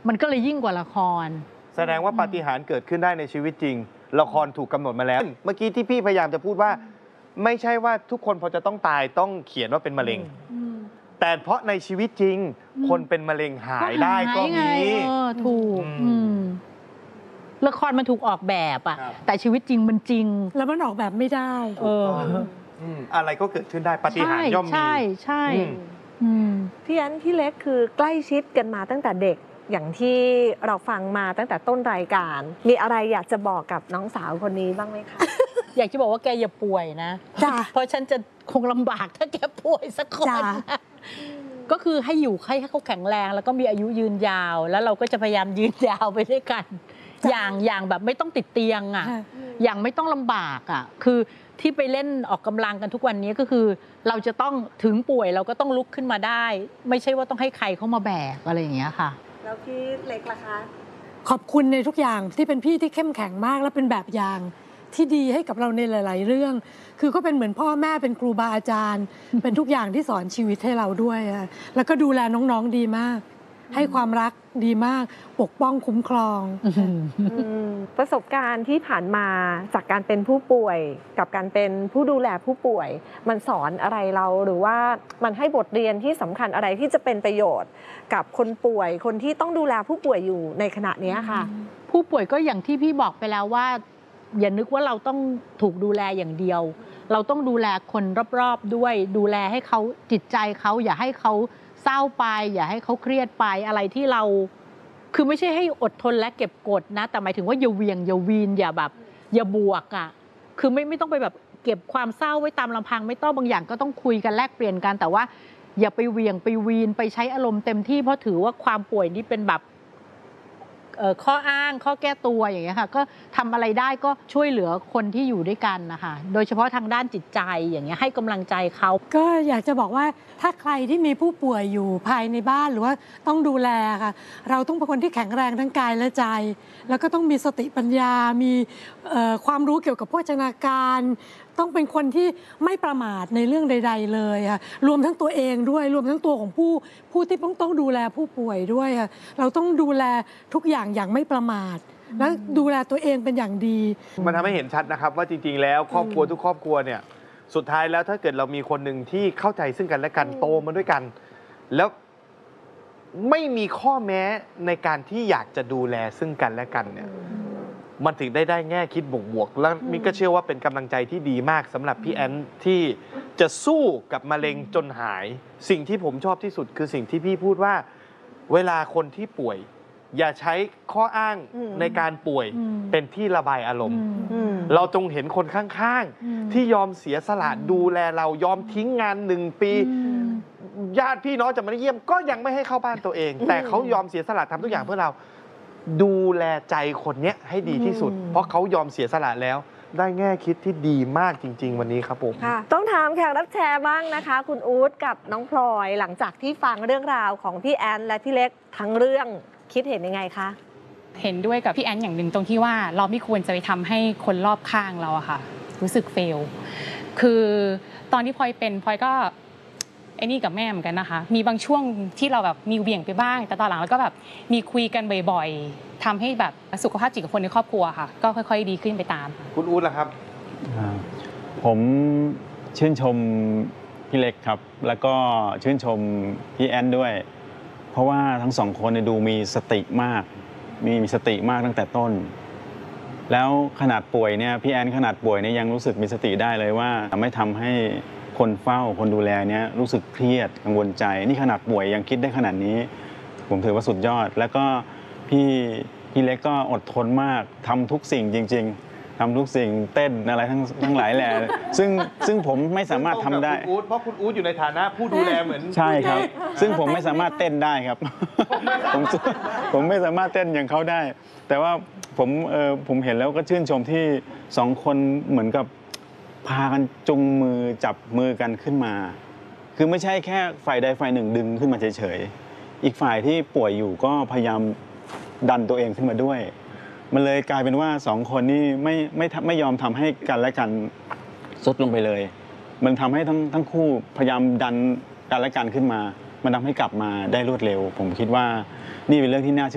มันก็เลยยิ่งกว่าละครแสดงว่าปาฏิหาริย์เกิดขึ้นได้ในชีวิตจริงละครถูกกำหนดมาแล้วเมื่อกี้ที่พี่พยายามจะพูดว่าไม่ใช่ว่าทุกคนพอจะต้องตายต้องเขียนว่าเป็นมะเร็งแต่เพราะในชีวิตจริงคนเป็นมะเร็งหายได้ก็มีถูกละครมันถูกออกแบบอะแต่ชีวิตจริงมันจริงแล้วมันออกแบบไม่ได้อะไรก็เกิดขึ้นได้ปาฏิหาริย์ย่อมมีใช่พี่อันพี่เล็กคือใกล้ชิดกันมาตั้งแต่เด็กอย่างที่เราฟังมาตั้งแต่ต้นรายการมีอะไรอยากจะบอกกับน้องสาวคนนี้บ้างไหมคะอยากจะบอกว่าแกอย่าป่วยนะเพราะฉันจะคงลำบากถ้าแกป่วยสักคนก็คือให้เขาแข็งแรงแล้วก็มีอายุยืนยาวแล้วเราก็จะพยายามยืนยาวไปด้วยกันอย่างแบบไม่ต้องติดเตียงอ่ะอย่างไม่ต้องลำบากอ่ะคือที่ไปเล่นออกกำลังกันทุกวันนี้ก็คือเราจะต้องถึงป่วยเราก็ต้องลุกขึ้นมาได้ไม่ใช่ว่าต้องให้ใครเข้ามาแบกอะไรอย่างเงี้ยค่ะแล้วพี่เล็กล่ะคะขอบคุณในทุกอย่างที่เป็นพี่ที่เข้มแข็งมากและเป็นแบบอย่างที่ดีให้กับเราในหลายๆเรื่องคือก็เป็นเหมือนพ่อแม่เป็นครูบาอาจารย์เป็นทุกอย่างที่สอนชีวิตให้เราด้วยแล้วก็ดูแลน้องๆดีมากให้ความรักดีมากปกป้องคุ้มครองประสบการณ์ที่ผ่านมาจากการเป็นผู้ป่วยกับการเป็นผู้ดูแลผู้ป่วยมันสอนอะไรเราหรือว่ามันให้บทเรียนที่สำคัญอะไรที่จะเป็นประโยชน์กับคนป่วยคนที่ต้องดูแลผู้ป่วยอยู่ในขณะนี้ค่ะผู้ป่วยก็อย่างที่พี่บอกไปแล้วว่าอย่านึกว่าเราต้องถูกดูแลอย่างเดียวเราต้องดูแลคนรอบๆด้วยดูแลให้เขาจิตใจเขาอย่าให้เขาเศร้าไปอย่าให้เขาเครียดไปอะไรที่เราคือไม่ใช่ให้อดทนและเก็บกดนะแต่หมายถึงว่าอย่าเวียงอย่าวีนอย่าแบบอย่าบวกอ่ะคือไม่ต้องไปแบบเก็บความเศร้าไว้ตามลำพังไม่ต้องบางอย่างก็ต้องคุยกันแลกเปลี่ยนกันแต่ว่าอย่าไปเวียงไปวีนไปใช้อารมณ์เต็มที่เพราะถือว่าความป่วยนี่เป็นแบบข้ออ้างข้อแก้ตัวอย่างเงี้ยค่ะก็ทำอะไรได้ก็ช่วยเหลือคนที่อยู่ด้วยกันนะคะโดยเฉพาะทางด้านจิตใจอย่างเงี้ยให้กำลังใจเขาก็อยากจะบอกว่าถ้าใครที่มีผู้ป่วยอยู่ภายในบ้านหรือว่าต้องดูแลค่ะเราต้องเป็นคนที่แข็งแรงทั้งกายและใจแล้วก็ต้องมีสติปัญญามีความรู้เกี่ยวกับโภชนาการต้องเป็นคนที่ไม่ประมาทในเรื่องใดๆเลยค่ะรวมทั้งตัวเองด้วยรวมทั้งตัวของผู้ที่ต้องดูแลผู้ป่วยด้วยค่ะเราต้องดูแลทุกอย่างไม่ประมาทและดูแลตัวเองเป็นอย่างดีมันทำให้เห็นชัดนะครับว่าจริงๆแล้วครอบครัวทุกครอบครัวเนี่ยสุดท้ายแล้วถ้าเกิดเรามีคนหนึ่งที่เข้าใจซึ่งกันและกันโตมาด้วยกันแล้วไม่มีข้อแม้ในการที่อยากจะดูแลซึ่งกันและกันเนี่ยมันถึงได้แง่คิดบวกๆแล้วมิก็เชื่อว่าเป็นกำลังใจที่ดีมากสำหรับพี่แอนที่จะสู้กับมะเร็งจนหายสิ่งที่ผมชอบที่สุดคือสิ่งที่พี่พูดว่าเวลาคนที่ป่วยอย่าใช้ข้ออ้างในการป่วยเป็นที่ระบายอารมณ์เราจงเห็นคนข้างๆที่ยอมเสียสละดูแลเรายอมทิ้งงาน1 ปีญาติพี่น้องจะมาเยี่ยมก็ยังไม่ให้เข้าบ้านตัวเองแต่เขายอมเสียสละทำทุกอย่างเพื่อเราดูแลใจคนเนี้ยให้ดีที่สุดเพราะเขายอมเสียสละแล้วได้แง่คิดที่ดีมากจริงๆวันนี้ครับผมต้องถามแขกรับแชร์บ้างนะคะคุณอู๊ดกับน้องพลอยหลังจากที่ฟังเรื่องราวของพี่แอนและพี่เล็กทั้งเรื่องคิดเห็นยังไงคะเห็นด้วยกับพี่แอนอย่างหนึ่งตรงที่ว่าเราไม่ควรจะไปทำให้คนรอบข้างเราอะค่ะรู้สึกเฟลคือตอนที่พลอยเป็นพลอยก็ไอ้นี่กับแม่เหมือนกันนะคะมีบางช่วงที่เราแบบมีเบี่ยงไปบ้างแต่ตอนหลังเราก็แบบมีคุยกันบ่อยๆทำให้แบบสุขภาพจิตของคนในครอบครัวค่ะก็ค่อยๆดีขึ้นไปตามคุณอู๊ดล่ะครับผมชื่นชมพี่เล็กครับแล้วก็ชื่นชมพี่แอนด้วยเพราะว่าทั้งสองคนดูมีสติมากมีสติมากตั้งแต่ต้นแล้วขนาดป่วยเนี่ยพี่แอนขนาดป่วยเนี่ยยังรู้สึกมีสติได้เลยว่าไม่ทำให้คนเฝ้าคนดูแลเนี่ยรู้สึกเครียดกังวลใจนี่ขนาดป่วยยังคิดได้ขนาดนี้ผมถือว่าสุดยอดแล้วก็พี่เล็กก็อดทนมากทำทุกสิ่งจริงๆทำทุกสิ่งเต้นอะไรทั้งหลายแหละซึ่งผมไม่สามารถทำได้เพราะคุณอู๊ดอยู่ในฐานะผู้ดูแลเหมือนใช่ครับซึ่งผมไม่สามารถเต้นได้ครับผมไม่สามารถเต้นอย่างเขาได้แต่ว่าผมเห็นแล้วก็ชื่นชมที่2 คนเหมือนกับพากันจุงมือจับมือกันขึ้นมาคือไม่ใช่แค่ฝ่ายใดฝ่ายหนึ่งดึงขึ้นมาเฉยๆอีกฝ่ายที่ป่วยอยู่ก็พยายามดันตัวเองขึ้นมาด้วยมันเลยกลายเป็นว่า2 คนนี้ไม่ยอมทำให้กันและกันทรุดลงไปเลยมันทำให้ทั้งคู่พยายามดันกันและกันขึ้นมามันทำให้กลับมาได้รวดเร็วผมคิดว่านี่เป็นเรื่องที่น่า